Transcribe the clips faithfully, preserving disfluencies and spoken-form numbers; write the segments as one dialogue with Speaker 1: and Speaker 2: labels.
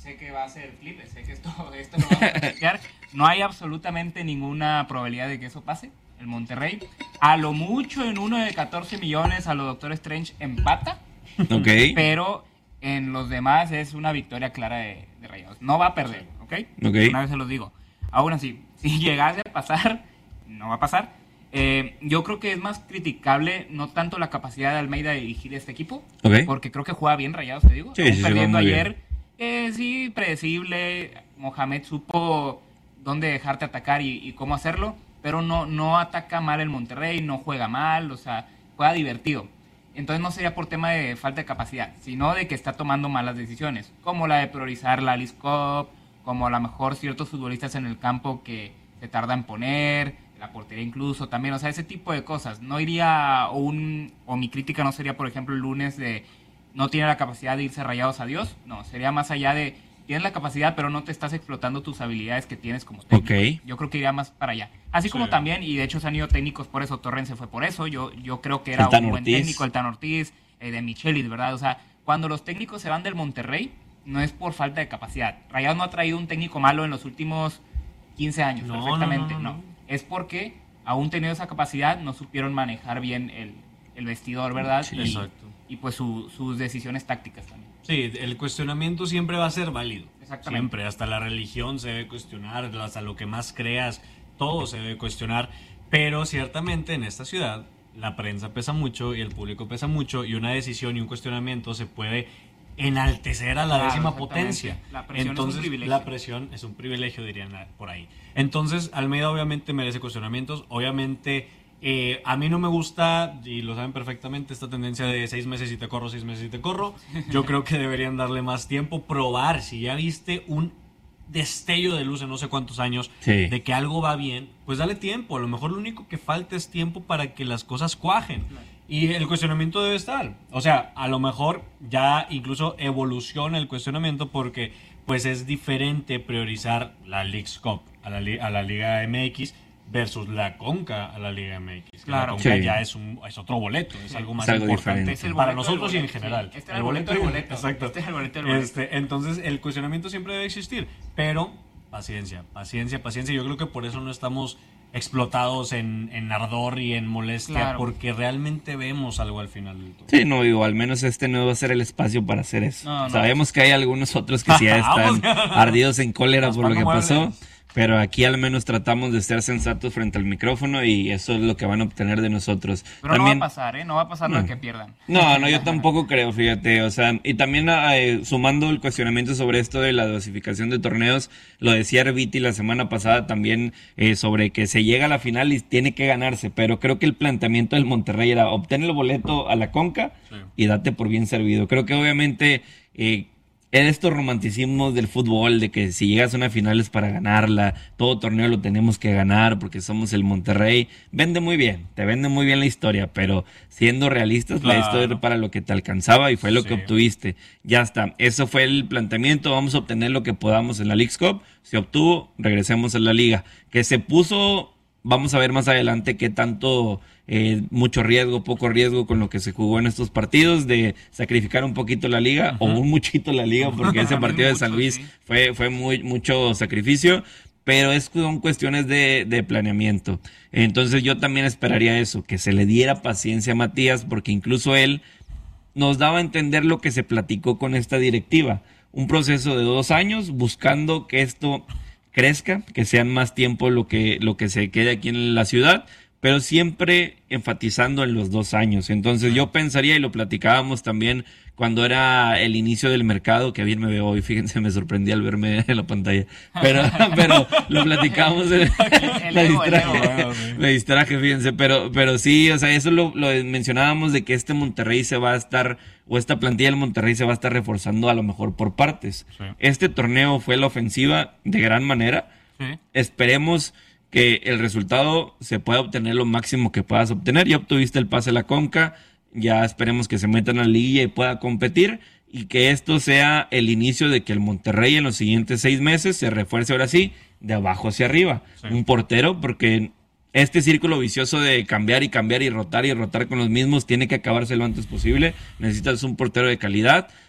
Speaker 1: sé que va a ser flip, sé que esto, esto lo va a platicar. No hay absolutamente ninguna probabilidad de que eso pase. El Monterrey, a lo mucho en uno de catorce millones a lo Doctor Strange empata.
Speaker 2: Ok.
Speaker 1: Pero en los demás es una victoria clara de, de Rayados. No va a perder, ¿ok?
Speaker 2: Ok.
Speaker 1: Una vez se los digo. Aún así, si llegase a pasar, no va a pasar. Eh, yo creo que es más criticable no tanto la capacidad de Almeida de dirigir este equipo,
Speaker 2: Ok.
Speaker 1: porque creo que juega bien Rayados, te digo.
Speaker 2: Sí,
Speaker 1: Aún
Speaker 2: sí, sí,
Speaker 1: perdiendo
Speaker 2: va muy
Speaker 1: ayer, eh, sí, predecible. Mohamed supo dónde dejarte atacar y, y cómo hacerlo, pero no, no ataca mal el Monterrey, no juega mal, o sea, juega divertido. Entonces no sería por tema de falta de capacidad, sino de que está tomando malas decisiones, como la de priorizar la Leagues Cup, como a lo mejor ciertos futbolistas en el campo que se tardan en poner, la portería incluso también, o sea, ese tipo de cosas. No iría, o, un, o mi crítica no sería, por ejemplo, el lunes de no tiene la capacidad de irse Rayados a Dios, no, sería más allá de tienes la capacidad, pero no te estás explotando tus habilidades que tienes como técnico.
Speaker 2: Ok.
Speaker 1: Yo creo que iría más para allá. Así
Speaker 3: Sí.
Speaker 1: como también, y de hecho se han ido técnicos por eso, Torrens se fue por eso, yo, yo creo que era
Speaker 2: El Tan
Speaker 1: un buen
Speaker 2: Ortiz.
Speaker 1: técnico, el Tan Ortiz, eh, de Michelis, ¿verdad? O sea, cuando los técnicos se van del Monterrey, no es por falta de capacidad. Rayados no ha traído un técnico malo en los últimos quince años,
Speaker 3: No,
Speaker 1: perfectamente,
Speaker 3: no,
Speaker 1: no,
Speaker 3: no, no.
Speaker 1: Es porque, aún teniendo esa capacidad, no supieron manejar bien el, el vestidor, ¿verdad?
Speaker 2: Sí,
Speaker 1: y,
Speaker 3: exacto.
Speaker 1: y pues su- sus decisiones tácticas también.
Speaker 3: Sí, el cuestionamiento siempre va a ser válido.
Speaker 1: Exactamente.
Speaker 3: Siempre, hasta la religión se debe cuestionar, hasta lo que más creas, todo se debe cuestionar. Pero ciertamente en esta ciudad la prensa pesa mucho y el público pesa mucho y una decisión y un cuestionamiento se puede enaltecer a la
Speaker 1: Claro,
Speaker 3: décima
Speaker 1: exactamente.
Speaker 3: potencia.
Speaker 1: La presión es un
Speaker 3: Entonces,
Speaker 1: privilegio.
Speaker 3: la presión es un privilegio, dirían por ahí. Entonces, Almeida obviamente merece cuestionamientos, obviamente... Eh, a mí no me gusta, y lo saben perfectamente, esta tendencia de seis meses y te corro, seis meses y te corro. Yo creo que deberían darle más tiempo, probar. Si ya viste un destello de luz en no sé cuántos años
Speaker 2: Sí.
Speaker 3: de que algo va bien, pues dale tiempo. A lo mejor lo único que falta es tiempo para que las cosas cuajen. Y el cuestionamiento debe estar. O sea, a lo mejor ya incluso evoluciona el cuestionamiento porque pues es diferente priorizar la Leagues Cup a la, li- a la Liga M X versus la Conca a la Liga M X. Que
Speaker 1: Claro.
Speaker 3: La Conca
Speaker 2: Sí.
Speaker 3: ya es, un, es otro boleto, es algo más
Speaker 2: Es algo
Speaker 3: importante
Speaker 2: diferente.
Speaker 1: Es el
Speaker 3: para
Speaker 1: boleto del
Speaker 3: nosotros y en
Speaker 1: boleto,
Speaker 3: general.
Speaker 1: sí. Este era el boleto del boleto.
Speaker 3: Exacto.
Speaker 1: Este era el boleto del boleto.
Speaker 3: Este, entonces el cuestionamiento siempre debe existir, pero paciencia, paciencia, paciencia. Yo creo que por eso no estamos explotados en, en ardor y en molestia,
Speaker 1: Claro.
Speaker 3: porque realmente vemos algo al final del todo.
Speaker 2: Sí, no, digo, al menos este no va a ser el espacio para hacer eso.
Speaker 1: No, no.
Speaker 2: Sabemos que hay algunos otros que sí ya están ardidos en cólera por lo que
Speaker 3: Raspando
Speaker 2: pasó,
Speaker 3: muebles.
Speaker 2: pero aquí al menos tratamos de ser sensatos frente al micrófono y eso es lo que van a obtener de nosotros.
Speaker 1: Pero
Speaker 2: También,
Speaker 1: no va a pasar, ¿eh? No va a pasar lo
Speaker 2: No.
Speaker 1: de que pierdan.
Speaker 2: No, no, yo tampoco creo, fíjate, o sea, y también eh, sumando el cuestionamiento sobre esto de la dosificación de torneos, lo decía Herbiti la semana pasada también eh, sobre que se llega a la final y tiene que ganarse, pero creo que el planteamiento del Monterrey era obtener el boleto a la Conca
Speaker 3: Sí.
Speaker 2: y date por bien servido. Creo que obviamente eh, en estos romanticismos del fútbol, de que si llegas a una final es para ganarla, todo torneo lo tenemos que ganar porque somos el Monterrey, vende muy bien, te vende muy bien la historia, pero siendo realistas,
Speaker 3: Claro.
Speaker 2: la historia era para lo que te alcanzaba y fue lo
Speaker 3: Sí.
Speaker 2: que obtuviste. Ya está, eso fue el planteamiento, vamos a obtener lo que podamos en la Leagues Cup, se obtuvo, regresemos a la liga. Que se puso, vamos a ver más adelante qué tanto... Eh, mucho riesgo, poco riesgo con lo que se jugó en estos partidos, de sacrificar un poquito la liga o un muchito la liga, porque ese partido de San
Speaker 1: Mucho,
Speaker 2: Luis
Speaker 1: sí.
Speaker 2: fue, fue muy, mucho sacrificio, pero es, son cuestiones de, de planeamiento. Entonces yo también esperaría eso, que se le diera paciencia a Matías, porque incluso él nos daba a entender lo que se platicó con esta directiva. Un proceso de dos años buscando que esto crezca, que sean más tiempo lo que, lo que se quede aquí en la ciudad, pero siempre enfatizando en los dos años. Entonces yo pensaría, y lo platicábamos también cuando era el inicio del mercado, que bien me veo hoy, fíjense, me sorprendí al verme en la pantalla, pero, pero lo platicábamos, en,
Speaker 1: El
Speaker 2: me
Speaker 1: ego, el ego.
Speaker 2: distraje, me distraje, fíjense, pero, pero sí, o sea, eso lo, lo mencionábamos de que este Monterrey se va a estar, o esta plantilla del Monterrey se va a estar reforzando a lo mejor por partes.
Speaker 3: Sí.
Speaker 2: Este torneo fue la ofensiva de gran manera,
Speaker 1: Sí.
Speaker 2: esperemos que el resultado se pueda obtener lo máximo que puedas obtener. Ya obtuviste el pase a la Conca, ya esperemos que se metan a la liguilla y pueda competir y que esto sea el inicio de que el Monterrey en los siguientes seis meses se refuerce ahora sí de abajo hacia arriba.
Speaker 3: Sí.
Speaker 2: Un portero, porque este círculo vicioso de cambiar y cambiar y rotar y rotar con los mismos tiene que acabarse lo antes posible. Necesitas un portero de calidad.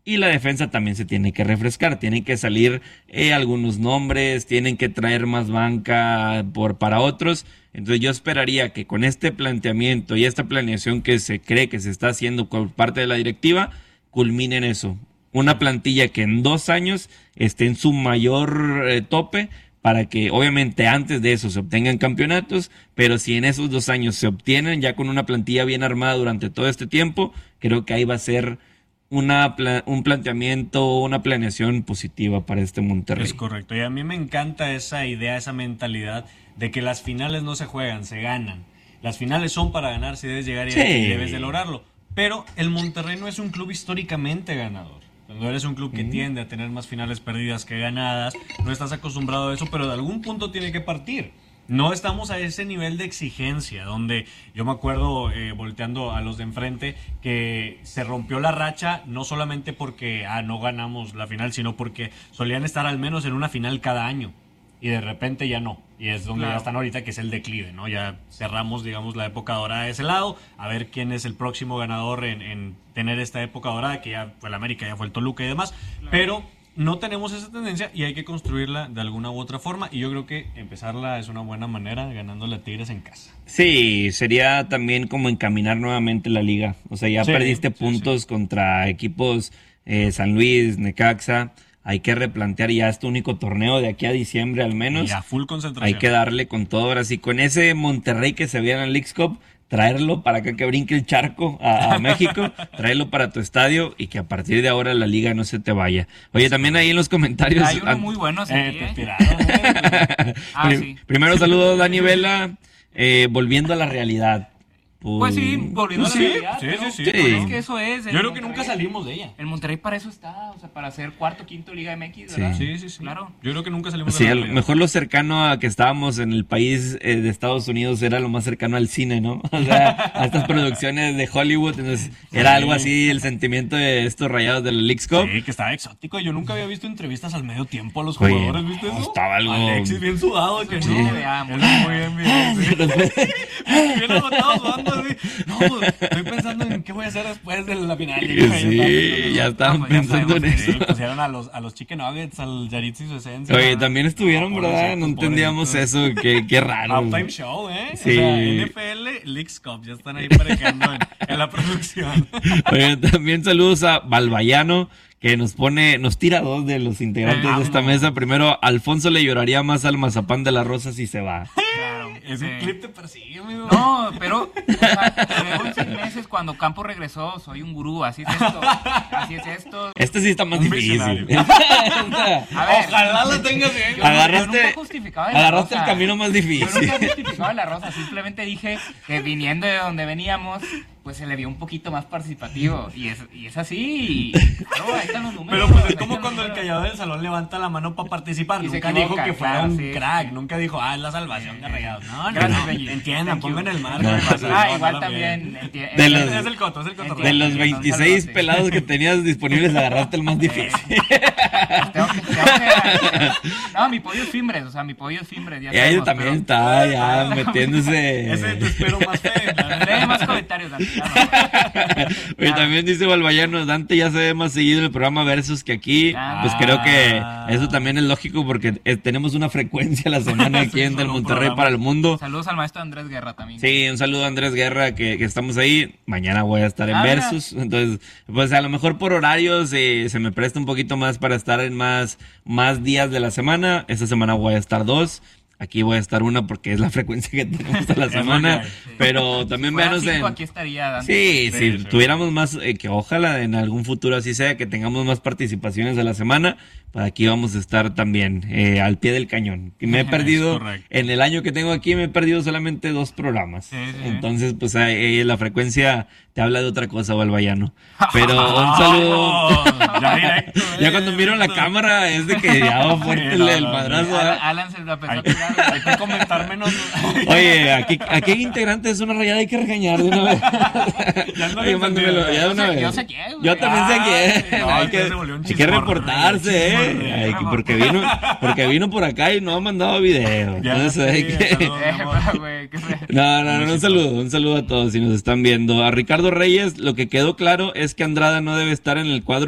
Speaker 2: Y la defensa también se tiene que refrescar, tienen que salir eh, algunos nombres, tienen que traer más banca por, para otros. Entonces yo esperaría que con este planteamiento y esta planeación que se cree que se está haciendo por parte de la directiva, culminen eso. Una plantilla que en dos años esté en su mayor eh, tope, para que obviamente antes de eso se obtengan campeonatos, pero si en esos dos años se obtienen ya con una plantilla bien armada durante todo este tiempo, creo que ahí va a ser una pla- un planteamiento, una planeación positiva para este Monterrey.
Speaker 3: Es correcto, y a mí me encanta esa idea, esa mentalidad de que las finales no se juegan, se ganan. Las finales son para ganar, si debes llegar y
Speaker 2: Sí.
Speaker 3: debes de lograrlo. Pero el Monterrey no es un club históricamente ganador. Cuando eres un club que
Speaker 2: Mm.
Speaker 3: tiende a tener más finales perdidas que ganadas, no estás acostumbrado a eso, pero de algún punto tiene que partir. No estamos a ese nivel de exigencia, donde yo me acuerdo, eh, volteando a los de enfrente, que se rompió la racha, no solamente porque ah, no ganamos la final, sino porque solían estar al menos en una final cada año. Y de repente ya no. Y es donde
Speaker 1: Claro.
Speaker 3: ya están ahorita, que es el declive, ¿no? Ya cerramos, digamos, la época dorada de ese lado. A ver quién es el próximo ganador en, en tener esta época dorada, que ya fue el América, ya fue el Toluca y demás.
Speaker 1: Claro.
Speaker 3: Pero no tenemos esa tendencia y hay que construirla de alguna u otra forma. Y yo creo que empezarla es una buena manera, ganándole a Tigres en casa.
Speaker 2: Sí, sería también como encaminar nuevamente la liga. O sea, ya
Speaker 3: Sí,
Speaker 2: perdiste
Speaker 3: sí,
Speaker 2: puntos contra equipos eh, San Luis, Necaxa. Hay que replantear ya este único torneo de aquí a diciembre al menos.
Speaker 3: Y a full concentración.
Speaker 2: Hay que darle con todo. Ahora sí, con ese Monterrey que se veía en el Leagues Cup, traerlo para acá que brinque el charco a, a México, traerlo para tu estadio y que a partir de ahora la liga no se te vaya. Oye, también ahí en los comentarios...
Speaker 1: Hay uno
Speaker 2: an-
Speaker 1: muy bueno aquí,
Speaker 3: Eh, te
Speaker 1: ¿eh?
Speaker 3: tiraron, ¿eh?
Speaker 1: Ah,
Speaker 2: Prim-
Speaker 1: sí.
Speaker 2: Primero saludos Dani Vela, eh, volviendo a la realidad.
Speaker 1: Pues sí, volviendo
Speaker 3: Sí,
Speaker 1: a la realidad.
Speaker 3: sí,
Speaker 1: pero,
Speaker 3: sí, sí.
Speaker 1: pues
Speaker 2: Sí.
Speaker 1: es que eso es. el
Speaker 3: Yo creo que nunca
Speaker 1: Monterrey-
Speaker 3: salimos de ella.
Speaker 1: El Monterrey para eso está, o sea, para ser cuarto, quinto Liga M X,
Speaker 2: Sí.
Speaker 1: ¿verdad?
Speaker 3: Sí, sí, sí.
Speaker 1: Claro.
Speaker 3: Yo creo que nunca salimos
Speaker 2: Sí,
Speaker 3: de
Speaker 2: a
Speaker 3: la
Speaker 2: lo
Speaker 3: realidad.
Speaker 2: mejor lo cercano a que estábamos en el país eh, de Estados Unidos era lo más cercano al cine, ¿no? O sea, a estas producciones de Hollywood, entonces era algo así el sentimiento de estos Rayados del Leagues Cup.
Speaker 3: Sí, que estaba exótico. Yo nunca había visto entrevistas al medio tiempo a los
Speaker 2: Oye,
Speaker 3: jugadores, ¿viste eso?
Speaker 2: estaba algo-
Speaker 3: Alexis bien sudado, que
Speaker 1: Sí.
Speaker 3: no.
Speaker 1: Veamos.
Speaker 3: Él es muy bien, bien, sí. Bien agotado, sudando así. No, pues, estoy pensando en qué voy a hacer después de la final.
Speaker 2: Sí, ya estaban
Speaker 1: pues ya
Speaker 2: pensando en
Speaker 1: sabemos
Speaker 2: eso.
Speaker 3: Sí, pusieron a los, a los Chicken Nuggets, al Yaritz y su esencia.
Speaker 2: Oye, también estuvieron,
Speaker 3: No,
Speaker 2: ¿verdad? No
Speaker 3: pobrecitos,
Speaker 2: entendíamos
Speaker 3: pobrecitos.
Speaker 2: eso, qué, qué raro.
Speaker 3: Halftime Show, ¿eh?
Speaker 2: Sí.
Speaker 3: O sea, N F L, Leagues Cup, ya están ahí parejando en, en la producción.
Speaker 2: Oye, también saludos a Balbayano, que nos pone, nos tira dos de los integrantes
Speaker 1: Ah,
Speaker 2: de esta
Speaker 1: no.
Speaker 2: mesa. Primero, Alfonso le lloraría más al mazapán de la rosa si se va.
Speaker 1: Claro.
Speaker 3: Ese
Speaker 1: sí.
Speaker 3: clip te persigue, amigo.
Speaker 1: No, pero o sea, te veo en seis meses cuando Campo regresó, soy un gurú, así es esto, así es esto.
Speaker 2: Este sí está más
Speaker 3: Un
Speaker 2: difícil.
Speaker 3: visionario.
Speaker 1: A ver,
Speaker 3: Ojalá lo tengas bien.
Speaker 1: yo,
Speaker 2: Agarraste-
Speaker 1: yo nunca justificaba de la
Speaker 2: agarraste el
Speaker 1: Rosa.
Speaker 2: camino más difícil.
Speaker 1: Yo nunca justificaba de la Rosa, simplemente dije que viniendo de donde veníamos, pues se le vio un poquito más participativo. Y es, y es así. Y, claro, ahí están los números.
Speaker 3: Pero pues
Speaker 1: ahí
Speaker 3: es
Speaker 1: están
Speaker 3: como
Speaker 1: los
Speaker 3: cuando el
Speaker 1: números.
Speaker 3: callado del salón levanta la mano para participar.
Speaker 1: Y se
Speaker 3: Nunca
Speaker 1: equivoca,
Speaker 3: dijo que fuera
Speaker 1: claro,
Speaker 3: un
Speaker 1: sí,
Speaker 3: crack.
Speaker 1: sí.
Speaker 3: Nunca dijo, ah, es la salvación de Rayados. No, no,
Speaker 1: Gracias,
Speaker 3: no.
Speaker 1: Benji.
Speaker 3: Entiendan,
Speaker 1: Thank you.
Speaker 3: pongan el marco.
Speaker 2: No.
Speaker 3: no pasa
Speaker 1: Ah,
Speaker 3: nada,
Speaker 1: igual
Speaker 3: no,
Speaker 1: también.
Speaker 3: bien.
Speaker 1: enti-
Speaker 2: De
Speaker 1: enti-
Speaker 2: los-
Speaker 3: Es el coto, es el coto.
Speaker 2: De los
Speaker 1: Sí,
Speaker 2: veintiséis
Speaker 1: sí.
Speaker 2: pelados que tenías disponibles, agarraste el más difícil.
Speaker 1: Pues tengo que, tengo que- No, mi pollo es Fimbres, o sea, mi pollo es Fimbres. Ya
Speaker 2: Y ahí
Speaker 1: sabemos,
Speaker 2: también
Speaker 1: pero-
Speaker 2: está ya metiéndose.
Speaker 3: Ese te espero más fe.
Speaker 1: Lee más comentarios, Dani, claro.
Speaker 2: Oye, también dice Balbayano, Dante ya se ve más seguido en el programa Versus que aquí.
Speaker 1: Ah.
Speaker 2: Pues creo que eso también es lógico porque eh, tenemos una frecuencia a la semana aquí
Speaker 3: Sí,
Speaker 2: en Del
Speaker 3: solo un
Speaker 2: Monterrey
Speaker 3: programa.
Speaker 2: para el mundo.
Speaker 1: Saludos al maestro Andrés Guerra también.
Speaker 2: Sí, un saludo a Andrés Guerra que, que estamos ahí. Mañana voy a estar en
Speaker 1: Ah, mira.
Speaker 2: Versus. Entonces, pues a lo mejor por horarios eh, se me presta un poquito más para estar en más, más días de la semana. Esta semana voy a estar dos. Aquí voy a estar una porque es la frecuencia que tenemos a la
Speaker 3: Es lo
Speaker 2: semana.
Speaker 3: que hay.
Speaker 2: Pero también
Speaker 1: Si fuera
Speaker 2: véanos
Speaker 1: cinco,
Speaker 2: en...
Speaker 1: aquí estaría Dante.
Speaker 2: Sí,
Speaker 3: Sí,
Speaker 2: si
Speaker 3: sí.
Speaker 2: tuviéramos más, eh, que ojalá en algún futuro así sea, que tengamos más participaciones a la semana, pues aquí vamos a estar también eh, al pie del cañón. Y me he
Speaker 3: Es
Speaker 2: perdido,
Speaker 3: correcto.
Speaker 2: en el año que tengo aquí, me he perdido solamente dos programas.
Speaker 1: Sí, sí, sí.
Speaker 2: Entonces, pues ahí, la frecuencia te habla de otra cosa, Balbayano. Pero un saludo.
Speaker 3: Oh, ya directo,
Speaker 2: Ya
Speaker 3: eh,
Speaker 2: cuando miro la
Speaker 3: directo.
Speaker 2: cámara es de que ya va fuerte
Speaker 3: Sí,
Speaker 2: el,
Speaker 3: no,
Speaker 2: el
Speaker 3: no,
Speaker 2: madrazo.
Speaker 1: Alan,
Speaker 2: ¿eh?
Speaker 1: Alan se la empezó
Speaker 3: Hay,
Speaker 1: a tirar.
Speaker 3: hay que comentar menos.
Speaker 2: Oye, aquí, aquí hay integrantes de una rayada, hay que regañar de una vez.
Speaker 3: Ya no
Speaker 2: Oye,
Speaker 3: lo
Speaker 2: mándamelo,
Speaker 3: entendí.
Speaker 2: ya de una
Speaker 1: Yo sé-
Speaker 2: vez.
Speaker 1: yo sé quién, güey.
Speaker 2: Yo también sé
Speaker 3: Ah,
Speaker 2: quién.
Speaker 3: no,
Speaker 2: hay
Speaker 3: es que
Speaker 2: que,
Speaker 3: se volvió un
Speaker 2: hay que
Speaker 3: chismorreo,
Speaker 2: reportarse, ¿eh?
Speaker 3: chismorreo.
Speaker 2: Hay que- porque vino, porque vino por acá y no ha mandado video.
Speaker 3: Ya
Speaker 2: Entonces
Speaker 3: sé,
Speaker 2: hay que...
Speaker 3: saludos.
Speaker 1: Eh, pero, güey, qué fe-
Speaker 2: No, no, no, un saludo, un saludo a todos si nos están viendo. A Ricardo Reyes, lo que quedó claro es que Andrada no debe estar en el cuadro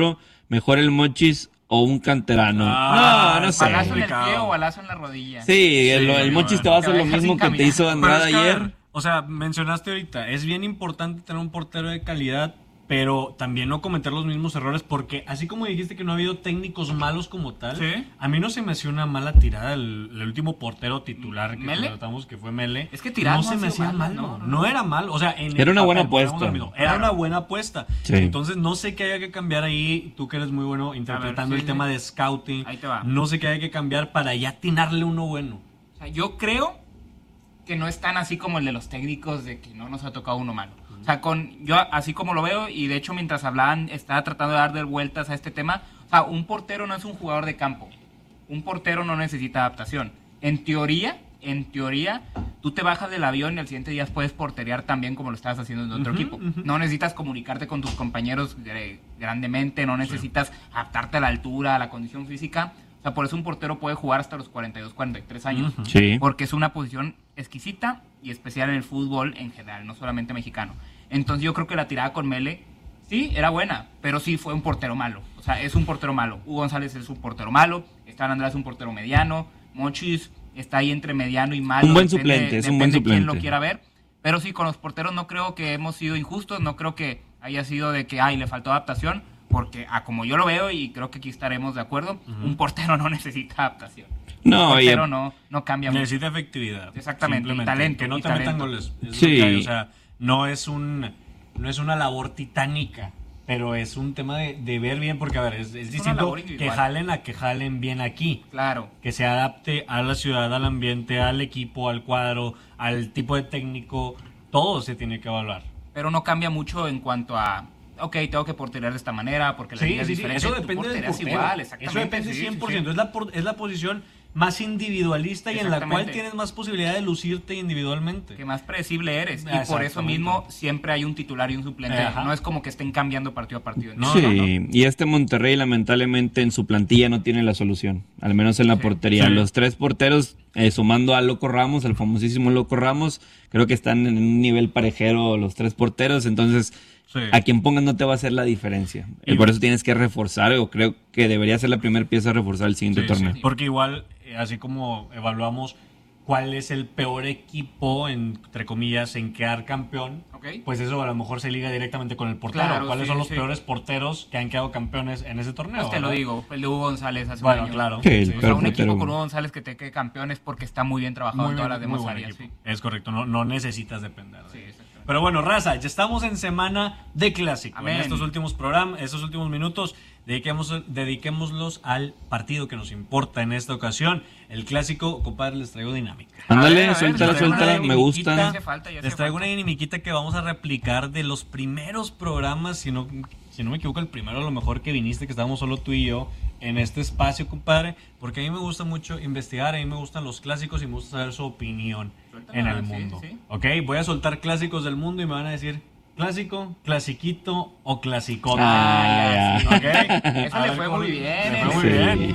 Speaker 2: mejor el Mochis o un canterano.
Speaker 3: Ah,
Speaker 2: no, no sé.
Speaker 1: ¿Balazo en el pie o balazo en la rodilla?
Speaker 2: Sí, el,
Speaker 3: Sí,
Speaker 2: el Mochis te va a hacer
Speaker 1: te
Speaker 2: lo
Speaker 1: deja
Speaker 2: mismo
Speaker 1: sin
Speaker 2: que te
Speaker 1: caminar.
Speaker 2: hizo Andrada
Speaker 3: Pero es que, a
Speaker 2: ayer.
Speaker 3: ver, o sea, mencionaste ahorita, es bien importante tener un portero de calidad, pero también no cometer los mismos errores, porque así como dijiste que no ha habido técnicos malos como tal,
Speaker 1: Sí.
Speaker 3: a mí no se me hacía una mala tirada el, el último portero titular que
Speaker 1: ¿Mele?
Speaker 3: tratamos, que fue Mele.
Speaker 1: Es que tirar
Speaker 3: no
Speaker 1: no
Speaker 3: se
Speaker 1: ha
Speaker 3: me
Speaker 1: sido
Speaker 3: hacía
Speaker 1: mala,
Speaker 3: mal,
Speaker 1: no,
Speaker 3: no,
Speaker 1: no,
Speaker 3: no era mal, o sea, en
Speaker 2: Era una
Speaker 3: el
Speaker 2: buena
Speaker 3: papel, volvemos
Speaker 2: apuesta.
Speaker 3: al mismo, Era
Speaker 1: Claro.
Speaker 3: una buena apuesta.
Speaker 2: Sí.
Speaker 3: Entonces no sé qué haya que cambiar ahí, tú que eres muy bueno interpretando
Speaker 1: sí,
Speaker 3: el
Speaker 1: sí.
Speaker 3: tema de scouting,
Speaker 1: Ahí te va.
Speaker 3: no sé qué hay que cambiar para ya atinarle uno bueno.
Speaker 1: O sea, yo creo que no es tan así como el de los técnicos de que no nos ha tocado uno malo. O sea, con yo así como lo veo, y de hecho mientras hablaban estaba tratando de dar de vueltas a este tema. O sea, un portero no es un jugador de campo. Un portero no necesita adaptación. En teoría, en teoría, tú te bajas del avión y al siguiente día puedes porterear también como lo estabas haciendo en otro
Speaker 3: Ujú,
Speaker 1: equipo.
Speaker 3: ujú.
Speaker 1: No necesitas comunicarte con tus compañeros eh, grandemente, no necesitas adaptarte a la altura, a la condición física. O sea, por eso un portero puede jugar hasta los cuarenta y dos, cuarenta y tres años.
Speaker 3: Ujú.
Speaker 2: Sí.
Speaker 1: Porque es una posición exquisita y especial en el fútbol en general, no solamente mexicano. Entonces yo creo que la tirada con Mele, sí, era buena, pero sí fue un portero malo. O sea, es un portero malo. Hugo González es un portero malo, Esteban Andrade es un portero mediano, Mochis está ahí entre mediano y malo.
Speaker 2: Un buen
Speaker 1: depende-
Speaker 2: suplente, es un buen
Speaker 1: depende quién
Speaker 2: suplente.
Speaker 1: lo quiera ver. Pero sí, con los porteros no creo que hemos sido injustos, no creo que haya sido de que, ay, le faltó adaptación, porque a como yo lo veo, y creo que aquí estaremos de acuerdo, un portero no necesita adaptación.
Speaker 2: No,
Speaker 1: un portero
Speaker 2: y-
Speaker 1: no, no cambia mucho.
Speaker 3: Necesita efectividad.
Speaker 1: Exactamente, y
Speaker 3: Simplemente.
Speaker 1: talento,
Speaker 3: Que no
Speaker 1: y
Speaker 3: te metan
Speaker 1: talento.
Speaker 3: goles. Es
Speaker 2: Sí.
Speaker 3: lo que hay, o sea, no es un no es una labor titánica, pero es un tema de, de ver bien, porque a ver, es, es
Speaker 1: una
Speaker 3: distinto
Speaker 1: labor
Speaker 3: que
Speaker 1: individual.
Speaker 3: jalen a que jalen bien aquí.
Speaker 1: Claro.
Speaker 3: Que se adapte a la ciudad, al ambiente, al equipo, al cuadro, al tipo de técnico. Todo se tiene que evaluar.
Speaker 1: Pero no cambia mucho en cuanto a, ok, tengo que porterear de esta manera porque la
Speaker 3: Sí,
Speaker 1: liga es
Speaker 3: sí, sí,
Speaker 1: diferente.
Speaker 3: eso
Speaker 1: Tú
Speaker 3: depende del
Speaker 1: portereas
Speaker 3: portero.
Speaker 1: igual, exactamente.
Speaker 3: Eso depende
Speaker 1: sí, sí,
Speaker 3: cien por
Speaker 1: sí.
Speaker 3: ciento. Es, la, por- es la posición más individualista y en la cual
Speaker 1: Exactamente.
Speaker 3: tienes más posibilidad de lucirte individualmente.
Speaker 1: Que más predecible eres. Y por eso
Speaker 3: Exactamente.
Speaker 1: mismo siempre hay un titular y un suplente.
Speaker 3: Ajá.
Speaker 1: No es como que estén cambiando partido a partido.
Speaker 3: No,
Speaker 2: sí,
Speaker 3: no, no.
Speaker 2: y este Monterrey lamentablemente en su plantilla no tiene la solución, al menos en la
Speaker 1: Sí.
Speaker 2: portería.
Speaker 3: Sí.
Speaker 2: Los tres porteros, eh, sumando a Loco Ramos, el famosísimo Loco Ramos, creo que están en un nivel parejero los tres porteros, entonces
Speaker 3: Sí.
Speaker 2: a quien pongas no te va a hacer la diferencia. Y
Speaker 3: Y-
Speaker 2: por eso tienes que reforzar, o creo que debería ser la primera pieza a reforzar el siguiente
Speaker 3: Sí,
Speaker 2: torneo.
Speaker 3: sí. Porque igual, eh, así como evaluamos cuál es el peor equipo, entre comillas, en quedar campeón,
Speaker 1: Ok.
Speaker 3: pues eso a lo mejor se liga directamente con el portero.
Speaker 1: Claro,
Speaker 3: ¿Cuáles
Speaker 1: sí,
Speaker 3: son los
Speaker 1: sí.
Speaker 3: peores porteros que han quedado campeones en ese torneo?
Speaker 1: Pues te lo
Speaker 3: ¿verdad?
Speaker 1: digo, el de Hugo González hace
Speaker 3: Bueno,
Speaker 1: un año.
Speaker 3: claro.
Speaker 2: Sí, el
Speaker 3: Sí.
Speaker 1: O sea,
Speaker 2: peor
Speaker 1: un equipo
Speaker 2: portero.
Speaker 1: con Hugo González que te quede campeón es porque está muy bien trabajado
Speaker 3: Muy
Speaker 1: en todas
Speaker 3: bien,
Speaker 1: las
Speaker 3: muy
Speaker 1: demás
Speaker 3: buen
Speaker 1: áreas.
Speaker 3: equipo.
Speaker 1: Sí.
Speaker 3: Es correcto, no, no necesitas depender. de
Speaker 1: Sí,
Speaker 3: él.
Speaker 1: exactamente.
Speaker 3: Pero bueno, raza, ya estamos en semana de clásico.
Speaker 1: Amén.
Speaker 3: En estos últimos programas, estos últimos minutos, dediquemos, dediquémoslos al partido que nos importa en esta ocasión. El clásico, compadre, les traigo dinámica.
Speaker 2: Ándale,
Speaker 1: A ver, a ver,
Speaker 2: suéltala,
Speaker 1: les traigo
Speaker 2: suéltala,
Speaker 1: una
Speaker 2: me
Speaker 3: dinamiquita.
Speaker 2: gusta.
Speaker 1: hace falta, ya
Speaker 3: Les
Speaker 1: hace
Speaker 3: traigo
Speaker 1: falta.
Speaker 3: una dinamiquita que vamos a replicar de los primeros programas, si no, si no me equivoco, el primero a lo mejor que viniste, que estábamos solo tú y yo en este espacio, compadre, porque a mí me gusta mucho investigar, a mí me gustan los clásicos y me gusta saber su opinión
Speaker 1: Suéltala,
Speaker 3: en el
Speaker 1: sí,
Speaker 3: mundo.
Speaker 1: sí.
Speaker 3: Ok, voy a soltar clásicos del mundo y me van a decir clásico, clasiquito o clasicote.
Speaker 2: Ah,
Speaker 1: ya, sí.
Speaker 3: Ok.
Speaker 1: Eso
Speaker 3: A
Speaker 1: le
Speaker 3: ver
Speaker 1: fue
Speaker 3: cómo-
Speaker 1: muy bien,
Speaker 3: le
Speaker 1: eh.
Speaker 3: fue muy
Speaker 2: Sí.
Speaker 3: bien.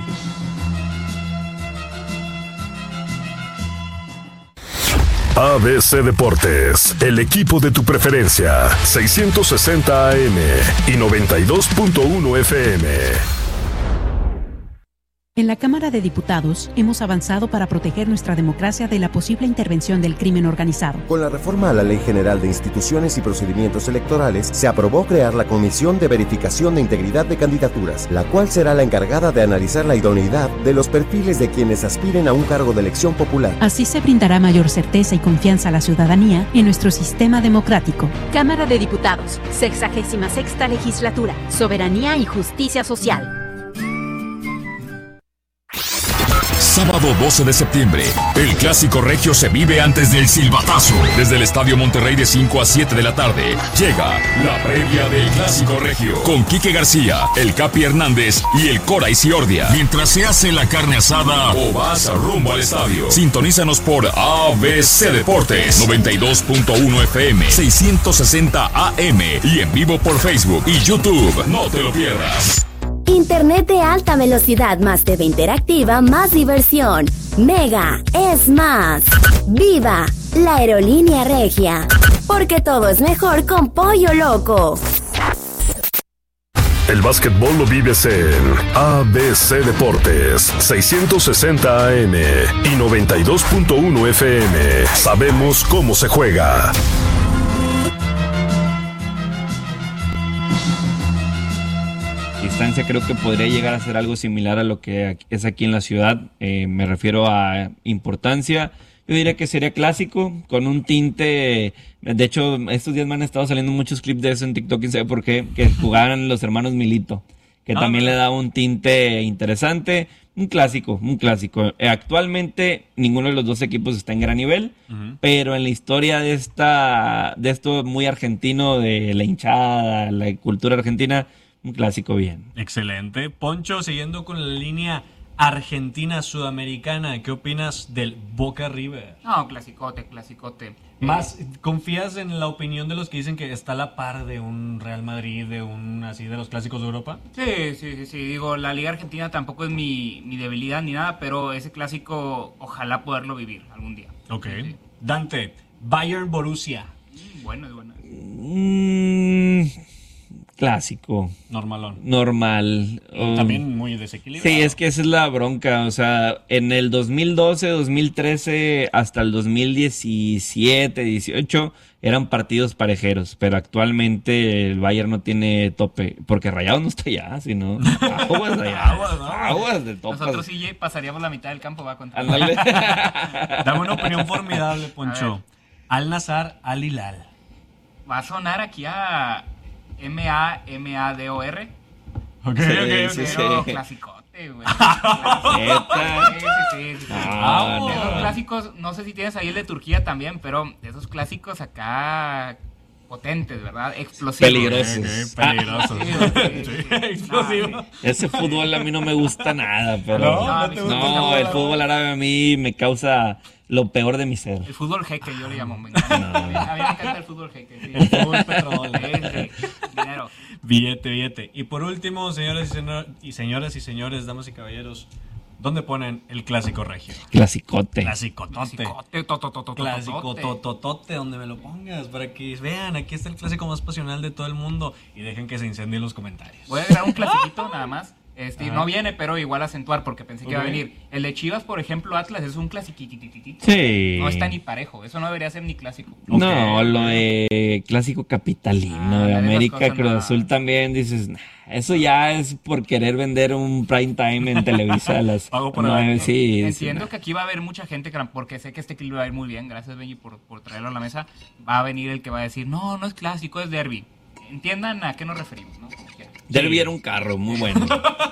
Speaker 4: A B C Deportes, el equipo de tu preferencia, seiscientos sesenta A M y noventa y dos punto uno F M.
Speaker 5: En la Cámara de Diputados hemos avanzado para proteger nuestra democracia de la posible intervención del crimen organizado.
Speaker 6: Con la reforma a la Ley General de Instituciones y Procedimientos Electorales, se aprobó crear la Comisión de Verificación de Integridad de Candidaturas, la cual será la encargada de analizar la idoneidad de los perfiles de quienes aspiren a un cargo de elección popular.
Speaker 5: Así se brindará mayor certeza y confianza a la ciudadanía en nuestro sistema democrático.
Speaker 7: Cámara de Diputados, sexagésima sexta legislatura, Soberanía y Justicia Social.
Speaker 8: Sábado doce de septiembre, el Clásico Regio se vive antes del silbatazo. Desde el Estadio Monterrey de cinco a siete de la tarde, llega la previa del Clásico Regio. Con Quique García, el Capi Hernández y el Cora Isiordia. Mientras se hace la carne asada o vas rumbo al estadio. Sintonízanos por A B C Deportes, noventa y dos punto uno F M, seiscientos sesenta A M y en vivo por Facebook y YouTube. No te lo pierdas.
Speaker 9: Internet de alta velocidad más T V interactiva más diversión. Mega es más. ¡Viva la aerolínea Regia! Porque todo es mejor con Pollo Loco.
Speaker 4: El básquetbol lo vives en A B C Deportes, seiscientos sesenta A M y noventa y dos punto uno F M. Sabemos cómo se juega.
Speaker 2: Distancia creo que podría llegar a ser algo similar a lo que es aquí en la ciudad. Eh, me refiero a importancia. Yo diría que sería clásico, con un tinte. De hecho, estos días me han estado saliendo muchos clips de eso en TikTok, y sé por qué, que jugaban los hermanos Milito, que ah, también ¿verdad? Le da un tinte interesante. Un clásico, un clásico. Eh, actualmente ninguno de los dos equipos está en gran nivel, uh-huh. pero en la historia de esta, de esto muy argentino, de la hinchada, la cultura argentina, un clásico bien.
Speaker 3: Excelente. Poncho, siguiendo con la línea Argentina Sudamericana, ¿qué opinas del Boca River?
Speaker 1: No, clasicote, clasicote.
Speaker 3: Más, ¿confías en la opinión de los que dicen que está a la par de un Real Madrid, de un así de los clásicos de Europa?
Speaker 1: Sí, sí, sí, sí. Digo, la Liga Argentina tampoco es mi, mi debilidad ni nada, pero ese clásico ojalá poderlo vivir algún día.
Speaker 3: Ok.
Speaker 1: Sí, sí.
Speaker 3: Dante, Bayern Borussia.
Speaker 1: Mm, bueno, es bueno.
Speaker 2: Mm, clásico.
Speaker 3: Normalón.
Speaker 2: Normal. Um,
Speaker 3: También muy desequilibrado.
Speaker 2: Sí, es que esa es la bronca. O sea, en el dos mil doce, dos mil trece hasta el dos mil diecisiete, dieciocho eran partidos parejeros, pero actualmente el Bayern no tiene tope, porque Rayados no está allá, sino aguas de allá.
Speaker 3: Aguas, no.
Speaker 2: Aguas de topas.
Speaker 1: Nosotros sí pasaríamos la mitad del campo, va a contar.
Speaker 2: Ándale.
Speaker 3: Dame una opinión formidable, Poncho. Al Nassr, Al Hilal.
Speaker 1: Va a sonar aquí a M A M A D O R.
Speaker 3: Ok,
Speaker 2: sí,
Speaker 3: ok,
Speaker 2: sí,
Speaker 3: ok.
Speaker 2: sí.
Speaker 1: Pero clasicote, güey.
Speaker 2: ¿Neta?
Speaker 1: Sí, sí, sí. sí.
Speaker 2: Ah,
Speaker 1: De esos
Speaker 2: no.
Speaker 1: clásicos, no sé si tienes ahí el de Turquía también, pero de esos clásicos acá potentes, ¿verdad? Explosivos.
Speaker 2: Peligrosos.
Speaker 3: Ok, peligrosos.
Speaker 1: Sí, sí, sí.
Speaker 3: Sí, explosivo.
Speaker 1: No,
Speaker 2: Ese fútbol a mí no me gusta nada, pero
Speaker 3: No,
Speaker 1: no
Speaker 2: no,
Speaker 1: te gusta el
Speaker 2: el
Speaker 1: fútbol
Speaker 2: fútbol árabe a mí me causa lo peor de mi ser.
Speaker 1: El fútbol jeque, yo le llamo. Me encanta.
Speaker 2: No.
Speaker 1: A mí me encanta el fútbol jeque. Sí.
Speaker 3: El fútbol petróleo.
Speaker 1: Sí, sí. Dinero.
Speaker 3: Billete, billete. Y por último, señores y, señor, y señoras y señores, damas y caballeros, ¿dónde ponen el clásico regio?
Speaker 2: Clasicote.
Speaker 3: Clasicotote.
Speaker 1: Clasicote, tototototote.
Speaker 3: Clásico tototote, donde me lo pongas, para que vean, aquí está el clásico más pasional de todo el mundo y dejen que se incendien los comentarios.
Speaker 1: Voy a agregar un clasiquito nada más. Este,
Speaker 3: Ajá.
Speaker 1: no viene, pero igual acentuar porque pensé que iba a
Speaker 3: Ok.
Speaker 1: venir. El de Chivas, por ejemplo, Atlas es un clasiquitititito.
Speaker 2: Sí.
Speaker 1: No está ni parejo. Eso no debería ser ni clásico.
Speaker 2: No, lo de clásico capitalino
Speaker 1: Ah,
Speaker 2: de
Speaker 1: esas
Speaker 2: América,
Speaker 1: cosas
Speaker 2: Cruz
Speaker 1: no.
Speaker 2: Azul también, dices, "Nah, eso ya es por querer vender un prime time en Televisa a las
Speaker 3: Pago por
Speaker 2: nueve".
Speaker 3: evento.
Speaker 2: Sí,
Speaker 1: Entiendo
Speaker 2: sí,
Speaker 1: que aquí va a haber mucha gente, que- porque sé que este clip va a ir muy bien. Gracias, Benji, por, por traerlo a la mesa. Va a venir el que va a decir, no, no es clásico, es derbi. Entiendan a qué nos referimos, ¿no? Como quieran.
Speaker 2: Derby era un carro, muy bueno.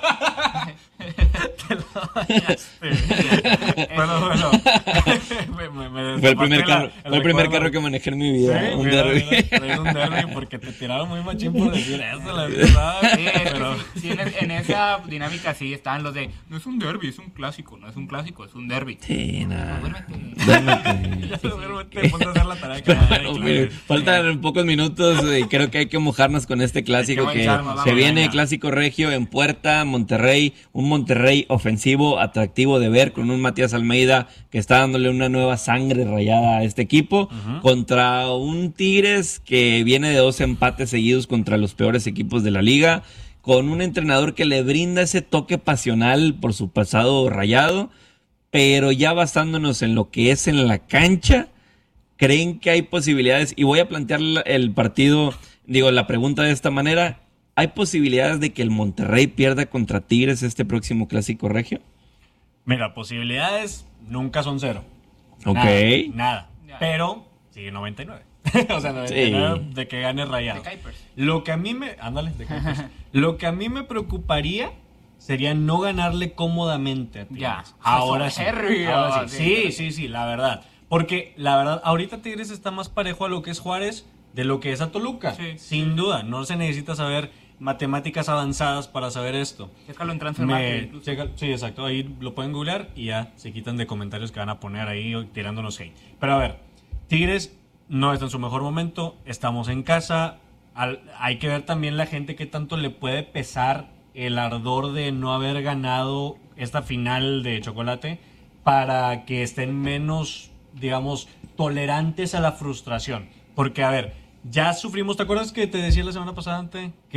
Speaker 3: Bueno, bueno. me, me, me
Speaker 2: Fue el primer
Speaker 3: la-
Speaker 2: carro, fue el primer
Speaker 3: recuerdo.
Speaker 2: carro que manejé en mi vida,
Speaker 3: Sí,
Speaker 2: un
Speaker 3: mira,
Speaker 2: Derby.
Speaker 3: mira, traes un derby porque te tiraron muy machín por decir eso, la verdad.
Speaker 1: Sí, es que
Speaker 3: Pero-
Speaker 1: sí, sí, en, en esa dinámica sí estaban los de, no es un derby, es un clásico, no es un clásico, es un derby.
Speaker 2: Sí, nada.
Speaker 1: Duérmete.
Speaker 2: Duérmete.
Speaker 3: Ya se duérmete, ponte a hacer la tarea.
Speaker 2: Pero
Speaker 3: Claro,
Speaker 2: bueno,
Speaker 3: claro.
Speaker 2: güey, faltan pocos minutos y creo que hay que mojarnos con este clásico
Speaker 3: Hay que
Speaker 2: que
Speaker 3: mancharnos,
Speaker 2: se
Speaker 3: vamos,
Speaker 2: viene,
Speaker 3: venga.
Speaker 2: clásico regio en Puerta, Monterrey, un Monterrey ofensivo, atractivo de ver, con un Matías Almeida que está dándole una nueva sangre rayada a este equipo,
Speaker 3: Ujú.
Speaker 2: contra un Tigres que viene de dos empates seguidos contra los peores equipos de la liga, con un entrenador que le brinda ese toque pasional por su pasado rayado, pero ya basándonos en lo que es en la cancha, ¿creen que hay posibilidades? Y voy a plantear la- el partido, digo, la pregunta de esta manera. ¿Hay posibilidades de que el Monterrey pierda contra Tigres este próximo clásico regio?
Speaker 3: Mira, posibilidades nunca son cero.
Speaker 2: Ok.
Speaker 3: Nada, nada.
Speaker 1: Ya.
Speaker 3: Pero sigue noventa y nueve. O sea, noventa y nueve
Speaker 2: Sí.
Speaker 3: de que gane Rayado.
Speaker 1: De Kuipers.
Speaker 3: Lo que a mí me... Ándale, de Kuipers. Lo que a mí me preocuparía sería no ganarle cómodamente a Tigres.
Speaker 1: Ya.
Speaker 3: Ahora
Speaker 1: Eso,
Speaker 3: sí.
Speaker 1: Harry,
Speaker 3: Ahora
Speaker 1: oh,
Speaker 3: sí.
Speaker 1: sí.
Speaker 3: Sí, sí, sí, la verdad. Porque, la verdad, ahorita Tigres está más parejo a lo que es Juárez de lo que es a Toluca.
Speaker 1: Sí.
Speaker 3: Sin duda. No se necesita saber matemáticas avanzadas para saber esto.
Speaker 1: Chécalo en Transfer Market,
Speaker 3: Me,
Speaker 1: incluso.
Speaker 3: checa- sí, exacto. Ahí lo pueden googlear y ya se quitan de comentarios que van a poner ahí tirándonos hate. Pero a ver, Tigres no está en su mejor momento. Estamos en casa. Al- hay que ver también la gente qué tanto le puede pesar el ardor de no haber ganado esta final de chocolate para que estén menos, digamos, tolerantes a la frustración. Porque, a ver, ya sufrimos. ¿Te acuerdas que te decía la semana pasada, Ante, que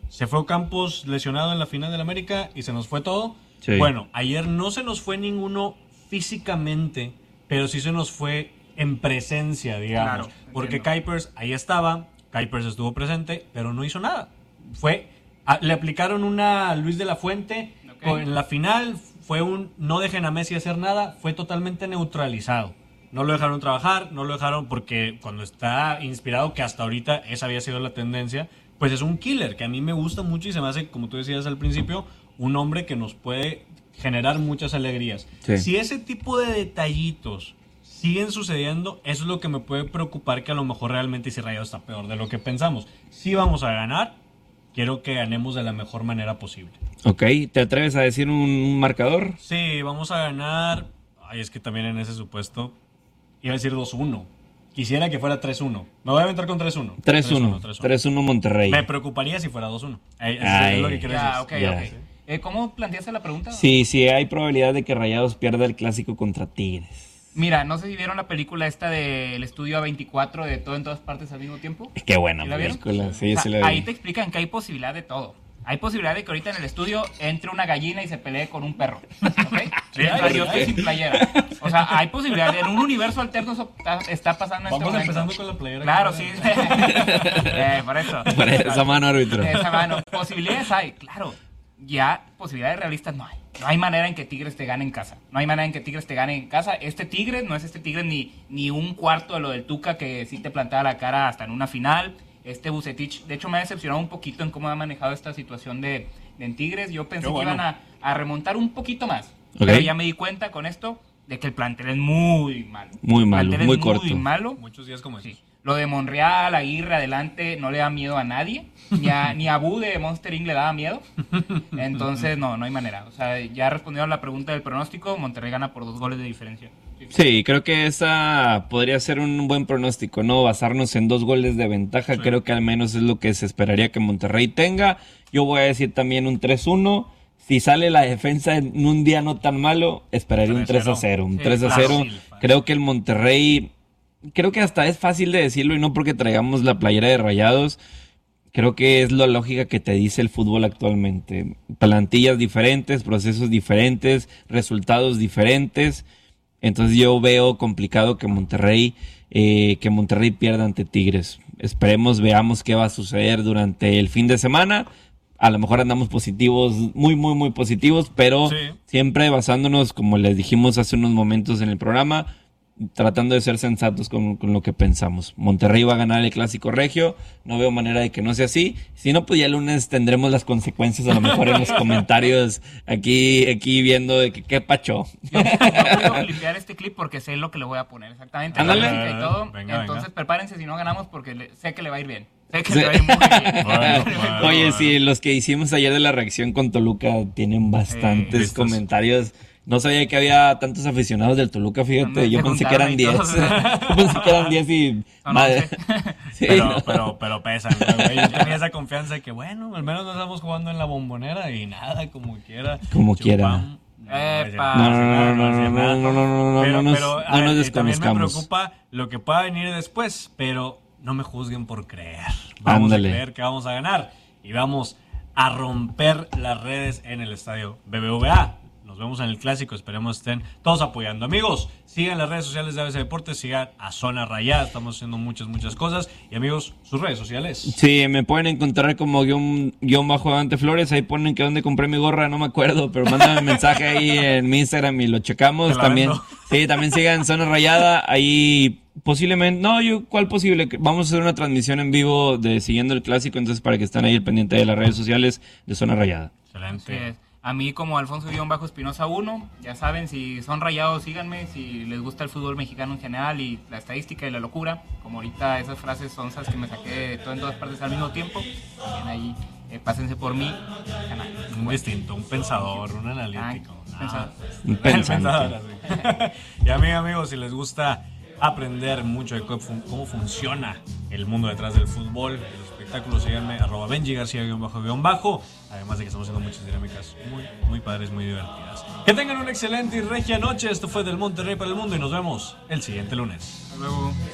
Speaker 3: Se fue Ocampos lesionado en la final del América y se nos fue todo.
Speaker 2: Sí.
Speaker 3: Bueno, ayer no se nos fue ninguno físicamente, pero sí se nos fue en presencia, digamos.
Speaker 1: Claro,
Speaker 3: porque
Speaker 1: entiendo.
Speaker 3: Kuipers ahí estaba, Kuipers estuvo presente, pero no hizo nada. Fue, a, le aplicaron una a Luis de la Fuente,
Speaker 1: Ok.
Speaker 3: en la final fue un no dejen a Messi hacer nada, fue totalmente neutralizado. No lo dejaron trabajar, no lo dejaron porque cuando está inspirado, que hasta ahorita esa había sido la tendencia, pues es un killer, que a mí me gusta mucho y se me hace, como tú decías al principio, un hombre que nos puede generar muchas alegrías.
Speaker 2: Sí.
Speaker 3: Si ese tipo de detallitos siguen sucediendo, eso es lo que me puede preocupar, que a lo mejor realmente si Rayados está peor de lo que pensamos. Si vamos a ganar, quiero que ganemos de la mejor manera posible.
Speaker 2: Ok, ¿te atreves a decir un, un marcador?
Speaker 3: Sí, vamos a ganar. Ay, es que también en ese supuesto iba a decir dos uno. Quisiera que fuera tres uno. Me voy a aventar con tres uno.
Speaker 2: tres uno. tres uno Monterrey.
Speaker 3: Me preocuparía si fuera dos uno. Eh, eso
Speaker 2: Ay.
Speaker 3: es lo que quiero
Speaker 1: Ya,
Speaker 3: decir.
Speaker 1: ok,
Speaker 2: Ya.
Speaker 1: ok. Eh, ¿Cómo planteaste la pregunta?
Speaker 2: Sí, sí, hay probabilidad de que Rayados pierda el clásico contra Tigres.
Speaker 1: Mira, no sé si vieron la película esta del estudio A veinticuatro de Todo en Todas Partes al mismo tiempo.
Speaker 2: Qué buena
Speaker 1: ¿Sí la vieron?
Speaker 2: película, sí,
Speaker 1: O sea,
Speaker 2: sí la vi.
Speaker 1: ahí te explican que hay posibilidad de todo. Hay posibilidad de que ahorita en el estudio entre una gallina y se pelee con un perro. ¿Ok?
Speaker 3: Sí,
Speaker 1: Mientras
Speaker 3: hay,
Speaker 1: yo
Speaker 3: hay.
Speaker 1: estoy sin playera. O sea, hay posibilidad. En un universo alterno eso está, está pasando en
Speaker 3: Vamos
Speaker 1: este momento.
Speaker 3: empezando con la playera.
Speaker 1: Claro, sí. eh, por eso.
Speaker 2: Para esa mano, árbitro.
Speaker 1: Esa mano. Posibilidades hay, claro. Ya posibilidades realistas no hay. No hay manera en que Tigres te gane en casa. No hay manera en que Tigres te gane en casa. Este Tigres no es este Tigres ni, ni un cuarto de lo del Tuca, que sí te plantaba la cara hasta en una final. Este Vucetich, de hecho, me ha decepcionado un poquito en cómo ha manejado esta situación de, de en Tigres. Yo pensé
Speaker 3: Qué bueno.
Speaker 1: que iban a, a remontar un poquito más.
Speaker 2: Ok.
Speaker 1: Pero ya me di cuenta con esto de que el plantel es muy malo.
Speaker 2: Muy
Speaker 1: El
Speaker 2: malo,
Speaker 1: plantel es
Speaker 2: muy corto.
Speaker 1: Muy malo.
Speaker 3: Muchos días como
Speaker 1: Sí.
Speaker 3: esos.
Speaker 1: Lo de Monreal, Aguirre, adelante, no le da miedo a nadie. Ni a, ni a Bu de Monster Inc le daba miedo. Entonces, no, no hay manera. O sea, ya respondieron a la pregunta del pronóstico. Monterrey gana por dos goles de diferencia. Sí.
Speaker 2: Sí, creo que esa podría ser un buen pronóstico, ¿no? Basarnos en dos goles de ventaja,
Speaker 3: Sí.
Speaker 2: creo que al menos es lo que se esperaría que Monterrey tenga. Yo voy a decir también un tres uno. Si sale la defensa en un día no tan malo, esperaría un tres a cero. Un
Speaker 1: Sí,
Speaker 2: tres a cero.
Speaker 3: fácil, fácil.
Speaker 2: Creo que el Monterrey, creo que hasta es fácil de decirlo y no porque traigamos la playera de Rayados. Creo que es la lógica que te dice el fútbol actualmente. Plantillas diferentes, procesos diferentes, resultados diferentes. Entonces yo veo complicado que Monterrey, eh, que Monterrey pierda ante Tigres. Esperemos, veamos qué va a suceder durante el fin de semana. A lo mejor andamos positivos, muy, muy, muy positivos, pero
Speaker 3: Sí.
Speaker 2: siempre basándonos, como les dijimos hace unos momentos en el programa, tratando de ser sensatos con, con lo que pensamos. Monterrey va a ganar el Clásico Regio, no veo manera de que no sea así. Si no, pues ya el lunes tendremos las consecuencias a lo mejor en los comentarios aquí, aquí viendo de que qué pacho.
Speaker 1: Yo puedo clipear este clip porque sé lo que le voy a poner exactamente.
Speaker 2: Ándale.
Speaker 1: La música y todo.
Speaker 3: Venga,
Speaker 1: Entonces
Speaker 3: venga.
Speaker 1: prepárense si no ganamos porque le- sé que le va a ir bien. Sé que
Speaker 2: Sí.
Speaker 1: le va a ir muy bien.
Speaker 3: Bueno, bueno.
Speaker 2: Oye, sí, los que hicimos ayer de la reacción con Toluca tienen bastantes
Speaker 3: listos.
Speaker 2: comentarios. No sabía que había tantos aficionados del Toluca, fíjate.
Speaker 1: Hombre,
Speaker 2: Yo
Speaker 1: se
Speaker 2: pensé que eran
Speaker 1: juntaron y
Speaker 2: diez.
Speaker 1: todos.
Speaker 2: Yo pensé que eran diez y...
Speaker 1: Son
Speaker 2: madre.
Speaker 1: once.
Speaker 2: Sí,
Speaker 3: Pero,
Speaker 2: no.
Speaker 3: pero, pero pesan, güey. Yo tenía esa confianza de que, bueno, al menos no estamos jugando en la Bombonera y nada, como quiera.
Speaker 2: Como
Speaker 3: Chupam.
Speaker 2: quiera.
Speaker 3: No, no,
Speaker 1: Epa.
Speaker 2: No, no, no, no,
Speaker 3: decir
Speaker 2: no,
Speaker 3: nada.
Speaker 2: no, no, no, no,
Speaker 3: Pero-
Speaker 2: no nos-
Speaker 3: pero,
Speaker 2: no
Speaker 3: a
Speaker 2: nos
Speaker 3: ver, y también me
Speaker 2: desconozcamos.
Speaker 3: preocupa lo que pueda venir después, pero no me juzguen por creer. Vamos
Speaker 2: Ándale.
Speaker 3: a creer que vamos a ganar y vamos a romper las redes en el estadio B B V A. Nos vemos en el Clásico, esperemos estén todos apoyando. Amigos, sigan las redes sociales de A B C Deportes, sigan a Zona Rayada, estamos haciendo muchas, muchas cosas. Y amigos, sus redes sociales.
Speaker 2: Sí, me pueden encontrar como guión, guión bajo Dante Flores. Ahí ponen que dónde compré mi gorra, no me acuerdo, pero mándame un mensaje ahí en mi Instagram y lo checamos.
Speaker 3: Te la
Speaker 2: También,
Speaker 3: vendo.
Speaker 2: sí, también sigan Zona Rayada. Ahí posiblemente, no, yo, ¿cuál posible? Vamos a hacer una transmisión en vivo de siguiendo el Clásico, entonces para que estén ahí al pendiente de las redes sociales de Zona Rayada.
Speaker 1: Así
Speaker 3: Excelente.
Speaker 1: es. A mí como Alfonso-Espinosa uno, ya saben, si son rayados síganme, si les gusta el fútbol mexicano en general y la estadística y la locura, como ahorita esas frases sonzas que me saqué de todo en todas partes al mismo tiempo, también ahí eh, pásense por mí. Canal.
Speaker 3: Un distinto, un pensador, un analítico.
Speaker 1: Ah,
Speaker 3: Ah,
Speaker 1: pensador.
Speaker 2: Un
Speaker 3: el
Speaker 2: pensante.
Speaker 3: pensador, así. Y a mí, amigos, si les gusta aprender mucho de cómo fun- cómo funciona el mundo detrás del fútbol, de los espectáculos, síganme, arroba Benji García, guión bajo, guión bajo. Además de que estamos haciendo muchas dinámicas muy, muy padres, muy divertidas. Que tengan una excelente y regia noche. Esto fue Del Monterrey para el Mundo y nos vemos el siguiente lunes.
Speaker 1: Hasta luego.